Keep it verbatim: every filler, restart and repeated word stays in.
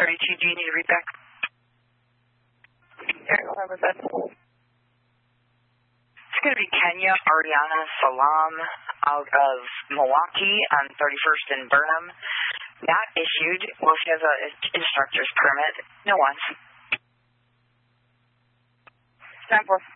thirty-two, do you need to read back? What was that? It's going to be Kenya Ariana Salam out of Milwaukee on thirty-first in Burnham. Not issued. Well, she has an instructor's permit. No ones. Ten four.